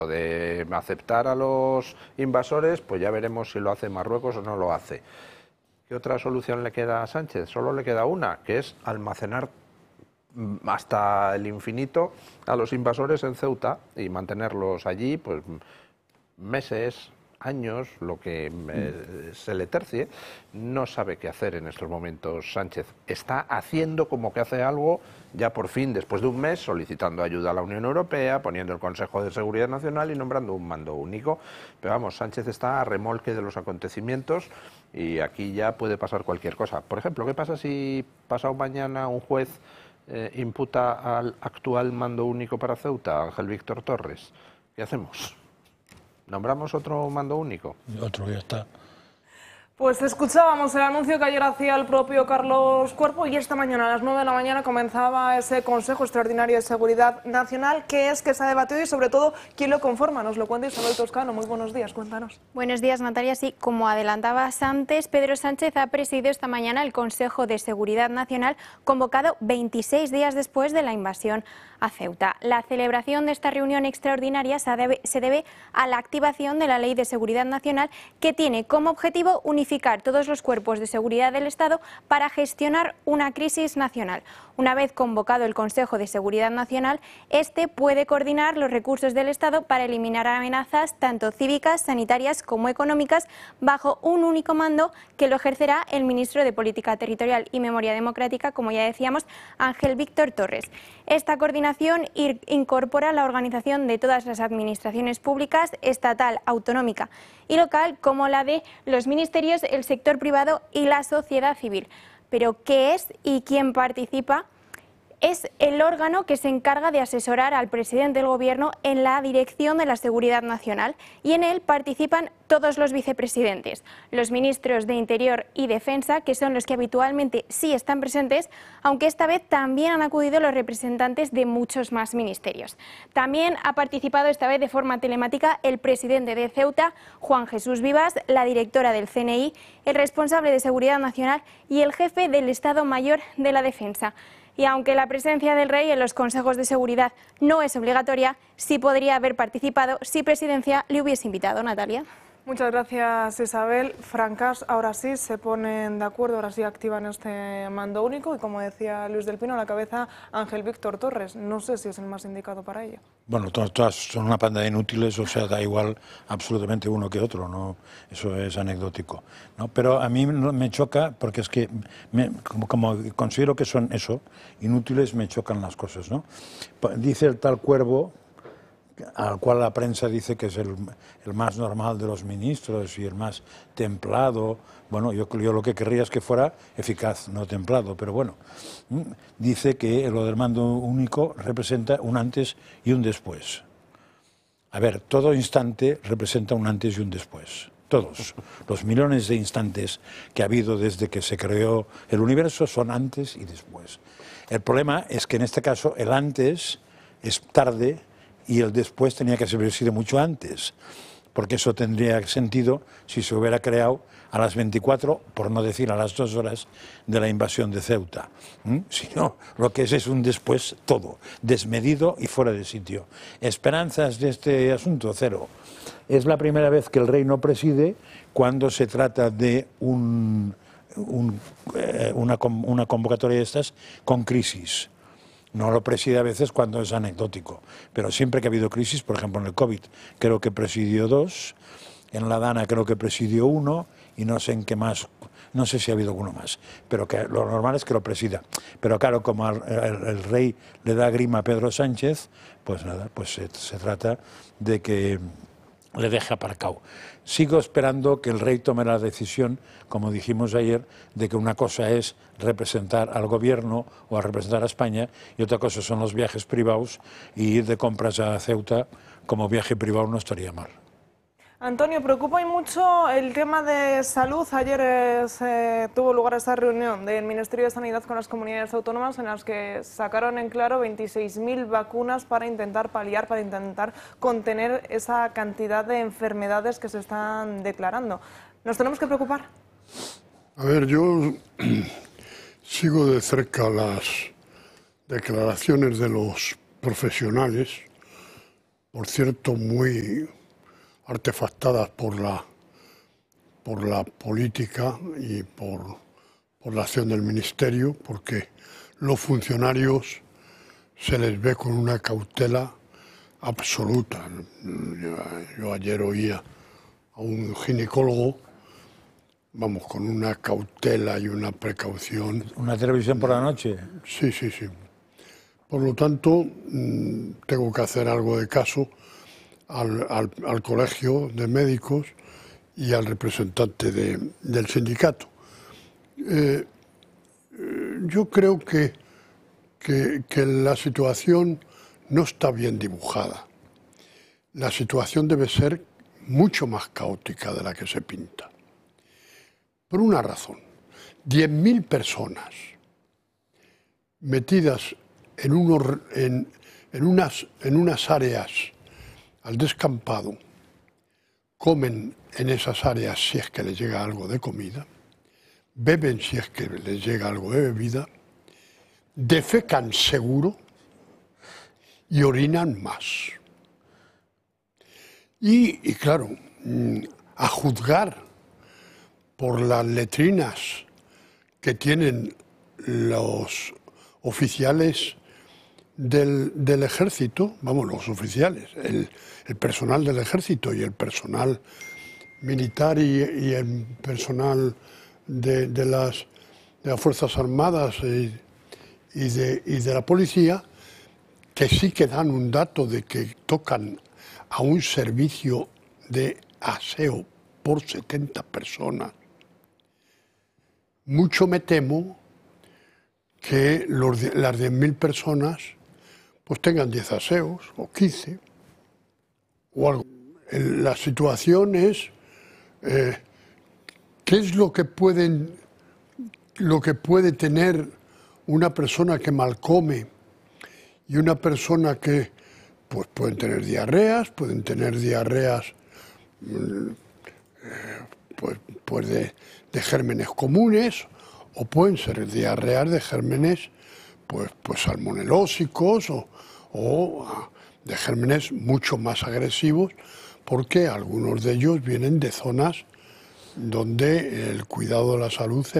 de aceptar a los invasores, pues ya veremos si lo hace Marruecos o no lo hace. ¿Qué otra solución le queda a Sánchez? Solo le queda una, que es almacenar hasta el infinito a los invasores en Ceuta y mantenerlos allí pues meses, años, lo que se le tercie. No sabe qué hacer en estos momentos Sánchez. Está haciendo como que hace algo, ya por fin, después de un mes, solicitando ayuda a la Unión Europea, poniendo el Consejo de Seguridad Nacional y nombrando un mando único. Pero vamos, Sánchez está a remolque de los acontecimientos y aquí ya puede pasar cualquier cosa. Por ejemplo, ¿qué pasa si pasado mañana un juez imputa al actual mando único para Ceuta, Ángel Víctor Torres? ¿Qué hacemos? ¿Nombramos otro mando único? Otro, ya está. Pues escuchábamos el anuncio que ayer hacía el propio Carlos Cuerpo y esta mañana a las 9 de la mañana comenzaba ese Consejo Extraordinario de Seguridad Nacional. ¿Qué es que se ha debatido y sobre todo quién lo conforma? Nos lo cuenta Isabel Toscano. Muy buenos días, cuéntanos. Buenos días, Natalia. Sí, como adelantabas antes, Pedro Sánchez ha presidido esta mañana el Consejo de Seguridad Nacional convocado 26 días después de la invasión a Ceuta. La celebración de esta reunión extraordinaria se debe a la activación de la Ley de Seguridad Nacional, que tiene como objetivo unificar todos los cuerpos de seguridad del Estado para gestionar una crisis nacional. Una vez convocado el Consejo de Seguridad Nacional, este puede coordinar los recursos del Estado para eliminar amenazas tanto cívicas, sanitarias como económicas bajo un único mando, que lo ejercerá el ministro de Política Territorial y Memoria Democrática, como ya decíamos, Ángel Víctor Torres. Esta coordinación incorpora la organización de todas las administraciones públicas, estatal, autonómica y local, como la de los ministerios, el sector privado y la sociedad civil. Pero ¿qué es y quién participa? Es el órgano que se encarga de asesorar al presidente del Gobierno en la dirección de la seguridad nacional, y en él participan todos los vicepresidentes, los ministros de Interior y Defensa, que son los que habitualmente sí están presentes, aunque esta vez también han acudido los representantes de muchos más ministerios. También ha participado esta vez de forma telemática el presidente de Ceuta, Juan Jesús Vivas, la directora del CNI, el responsable de Seguridad Nacional y el jefe del Estado Mayor de la Defensa. Y aunque la presencia del rey en los consejos de seguridad no es obligatoria, sí podría haber participado si Presidencia le hubiese invitado. Natalia. Muchas gracias, Isabel. Francas, ahora sí se ponen de acuerdo, ahora sí activan este mando único y, como decía Luis del Pino, a la cabeza Ángel Víctor Torres. No sé si es el más indicado para ello. Bueno, todas son una panda de inútiles, o sea, da igual absolutamente uno que otro, ¿no? Eso es anecdótico, ¿no? Pero a mí me choca, porque es que, como considero que son eso, inútiles, me chocan las cosas, ¿no? Dice el tal Cuervo, al cual la prensa dice que es el más normal de los ministros y el más templado. Bueno, yo lo que querría es que fuera eficaz, no templado, pero bueno. Dice que lo del mando único representa un antes y un después. A ver, todo instante representa un antes y un después. Todos los millones de instantes que ha habido desde que se creó el universo son antes y después. El problema es que en este caso el antes es tarde y el después tenía que haber sido mucho antes, porque eso tendría sentido si se hubiera creado a las 24, por no decir a las 2 horas de la invasión de Ceuta. Si no, lo que es un después todo, desmedido y fuera de sitio. Esperanzas de este asunto, cero. Es la primera vez que el rey no preside cuando se trata de una convocatoria de estas con crisis. No lo preside a veces cuando es anecdótico, pero siempre que ha habido crisis, por ejemplo en el COVID, creo que presidió 2, en la Dana creo que presidió 1 y no sé en qué más, no sé si ha habido alguno más, pero que lo normal es que lo presida. Pero claro, como el rey le da grima a Pedro Sánchez, pues nada, pues se trata de que le deje aparcado. Sigo esperando que el rey tome la decisión, como dijimos ayer, de que una cosa es representar al gobierno o a representar a España y otra cosa son los viajes privados, y ir de compras a Ceuta como viaje privado no estaría mal. Antonio, preocupa y mucho el tema de salud. Ayer tuvo lugar esta reunión del Ministerio de Sanidad con las comunidades autónomas en las que sacaron en claro 26.000 vacunas para intentar paliar, para intentar contener esa cantidad de enfermedades que se están declarando. ¿Nos tenemos que preocupar? A ver, yo sigo de cerca las declaraciones de los profesionales por cierto, muy artefactadas por la política y por la acción del Ministerio, porque los funcionarios se les ve con una cautela absoluta. Yo ayer oía a un ginecólogo, vamos, con una cautela y una precaución. ¿Una televisión por la noche? Sí, sí, sí. Por lo tanto, tengo que hacer algo de caso al colegio de médicos y al representante del sindicato. Yo creo que la situación no está bien dibujada. La situación debe ser mucho más caótica de la que se pinta. Por una razón, 10.000 personas metidas en unas áreas al descampado, comen en esas áreas si es que les llega algo de comida, beben si es que les llega algo de bebida, defecan seguro y orinan más. Y claro, a juzgar por las letrinas que tienen los oficiales del ejército, vamos, los oficiales, el personal del ejército y el personal militar y el personal de las Fuerzas Armadas y de la policía, que sí que dan un dato de que tocan a un servicio de aseo por 70 personas. Mucho me temo que las 10.000 personas pues tengan 10 aseos o 15 o algo. La situación es qué es lo que puede tener una persona que mal come y una persona que pues pueden tener diarreas pues de gérmenes comunes, o pueden ser diarreas de gérmenes pues salmonelósicos o de gérmenes mucho más agresivos, porque algunos de ellos vienen de zonas donde el cuidado de la salud